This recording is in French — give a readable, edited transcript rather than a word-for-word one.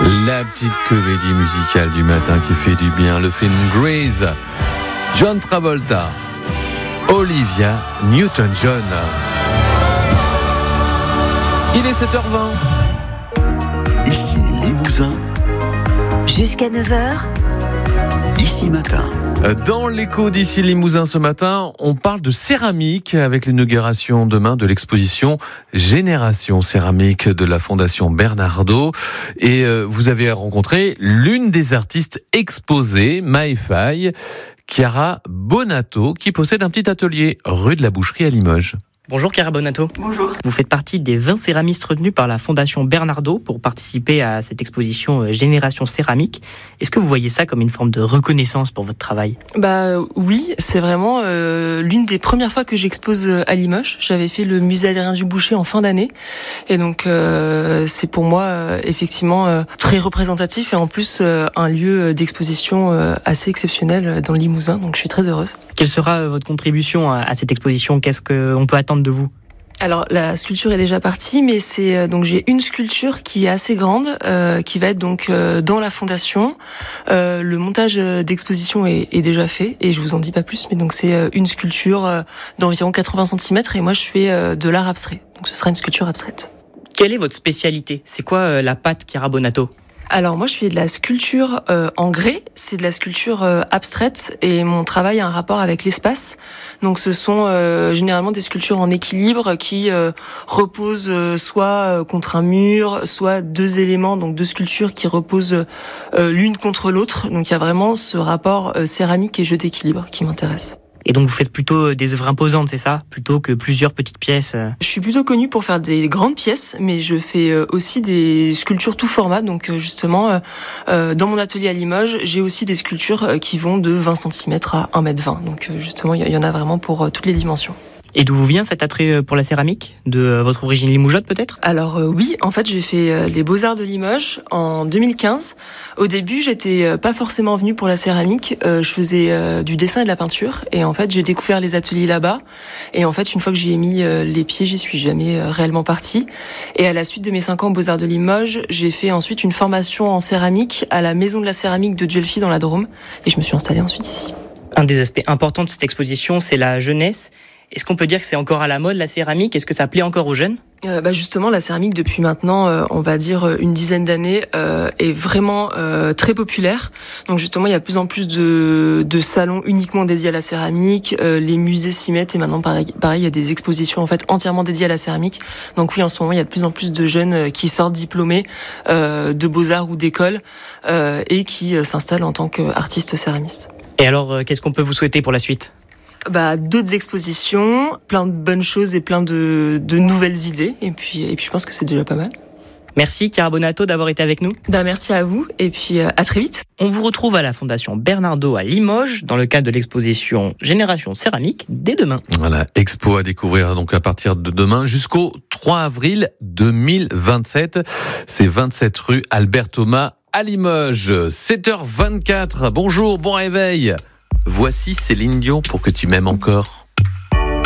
La petite comédie musicale du matin qui fait du bien, le film Grease, John Travolta, Olivia Newton-John. Il est 7h20. Ici Limousin. Jusqu'à 9h. Ici Matin. Dans l'écho d'ici Limousin ce matin, on parle de céramique avec l'inauguration demain de l'exposition Génération Céramique de la Fondation Bernardaud. Et vous avez rencontré l'une des artistes exposées, Maëfaye, Chiara Bonato, qui possède un petit atelier rue de la Boucherie à Limoges. Bonjour Chiara Bonato. Bonjour. Vous faites partie des 20 céramistes retenus par la Fondation Bernardaud pour participer à cette exposition Génération Céramique. Est-ce que vous voyez ça comme une forme de reconnaissance pour votre travail ? Oui, c'est vraiment l'une des premières fois que j'expose à Limoges. J'avais fait le musée Adrien Duboucher en fin d'année. Et donc c'est pour moi effectivement très représentatif et en plus un lieu d'exposition assez exceptionnel dans le Limousin. Donc je suis très heureuse. Quelle sera votre contribution à cette exposition ? Qu'est-ce qu'on peut attendre de vous ? Alors la sculpture est déjà partie, mais c'est donc j'ai une sculpture qui est assez grande, qui va être donc dans la fondation. Le montage d'exposition est déjà fait et je vous en dis pas plus, mais donc c'est une sculpture d'environ 80 cm et moi je fais de l'art abstrait. Donc ce sera une sculpture abstraite. Quelle est votre spécialité ? C'est quoi la patte Chiara Bonato ? Alors moi je fais de la sculpture en grès, c'est de la sculpture abstraite et mon travail a un rapport avec l'espace. Donc ce sont généralement des sculptures en équilibre qui reposent soit contre un mur, soit deux éléments, donc deux sculptures qui reposent l'une contre l'autre. Donc il y a vraiment ce rapport céramique et jeu d'équilibre qui m'intéresse. Et donc vous faites plutôt des œuvres imposantes, c'est ça ? Plutôt que plusieurs petites pièces Je suis plutôt connue pour faire des grandes pièces, mais je fais aussi des sculptures tout format. Donc justement, dans mon atelier à Limoges, j'ai aussi des sculptures qui vont de 20 cm à 1,20 m. Donc justement, il y en a vraiment pour toutes les dimensions. Et d'où vous vient cet attrait pour la céramique ? De votre origine limougeotte peut-être ? Alors oui, en fait j'ai fait les Beaux-Arts de Limoges en 2015. Au début j'étais pas forcément venue pour la céramique, je faisais du dessin et de la peinture et en fait j'ai découvert les ateliers là-bas et en fait une fois que j'y ai mis les pieds, j'y suis jamais réellement partie. Et à la suite de mes 5 ans aux Beaux-Arts de Limoges, j'ai fait ensuite une formation en céramique à la Maison de la Céramique de Dieulefit dans la Drôme et je me suis installée ensuite ici. Un des aspects importants de cette exposition, c'est la jeunesse. Est-ce qu'on peut dire que c'est encore à la mode la céramique ? Est-ce que ça plaît encore aux jeunes ? Justement, la céramique depuis maintenant, on va dire une dizaine d'années, est vraiment très populaire. Donc justement, il y a de plus en plus de salons uniquement dédiés à la céramique. Les musées s'y mettent et maintenant, pareil, il y a des expositions en fait entièrement dédiées à la céramique. Donc oui, en ce moment, il y a de plus en plus de jeunes qui sortent diplômés de beaux-arts ou d'écoles et qui s'installent en tant qu'artistes céramistes. Et alors, qu'est-ce qu'on peut vous souhaiter pour la suite ? D'autres expositions, plein de bonnes choses et plein de nouvelles idées. Et puis je pense que c'est déjà pas mal. Merci Chiara Bonato d'avoir été avec nous. Merci à vous et puis à très vite. On vous retrouve à la Fondation Bernardaud à Limoges dans le cadre de l'exposition Génération Céramique dès demain. Voilà, expo à découvrir donc à partir de demain jusqu'au 3 avril 2027. C'est 27 rue Albert Thomas à Limoges. 7h24. Bonjour, bon réveil. Voici Céline Dion pour que tu m'aimes encore.